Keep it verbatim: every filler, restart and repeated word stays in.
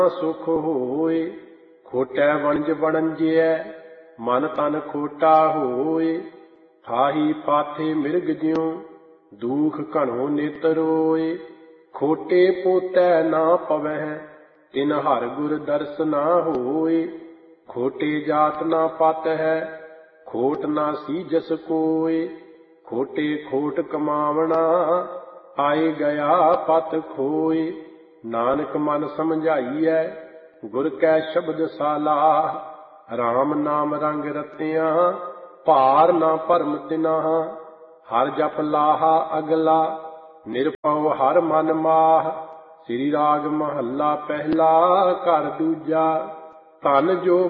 ਸੁਖ ਹੋਏ। ਖੋਟੈ ਵਣਜ ਵਣੰਜਿਐ ਮਨ ਤਨ ਖੋਟਾ ਹੋਏ। ਠਾਹੀ ਫਾਥੇ ਮਿਰਗ ਜਿਉ ਦੂਖ ਘਣੋ ਨਿਤ ਰੋਏ। ਖੋਟੇ ਪੋਤੈ ਨਾ ਪਵਹਿ ਤਿਨ ਹਰਿ ਗੁਰ ਦਰਸ ਨਾ ਹੋਏ। ਖੋਟੇ ਜਾਤ ਨਾ ਪਤ ਹੈ ਖੋਟ ਨਾ ਸੀਜਸ ਕੋਇ। ਖੋਟੇ ਖੋਟ ਕਮਾਵਣਾ ਆਏ ਗਿਆ ਪਤ ਖੋਏ। ਨਾਨਕ ਮਨ ਸਮਝਾਈਐ ਗੁਰ ਕੈ ਸ਼ਬਦ ਸਾਲਾਹ। ਰਾਮ ਨਾਮ ਰੰਗ ਰਤਿਆ ਭਾਰ ਨਾ ਭਰਮ ਤਿਨਾਹ। ਹਰ ਜਪ ਲਾਹਾ ਅਗਲਾ ਨਿਰਭਉ ਹਰ ਮਨ ਮਾਹ। ਸ੍ਰੀ ਰਾਗ ਮਹੱਲਾ ਪਹਿਲਾ ਘਰ ਦੂਜਾ। ਧਨ ਜੋ